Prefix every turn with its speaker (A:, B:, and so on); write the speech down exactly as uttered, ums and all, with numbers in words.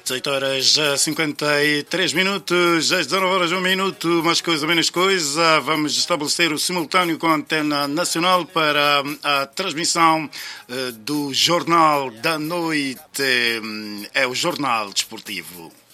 A: dezoito horas a cinquenta e três minutos, às dezenove horas um minuto, mais coisa, menos coisa. Vamos estabelecer o simultâneo com a Antena Nacional para a transmissão uh, do Jornal da Noite. É o Jornal Desportivo.